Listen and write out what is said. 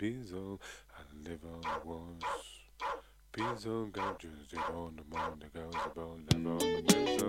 Pizzo, I live on the walls. Pizzo got juicy on the morning, goes about live on the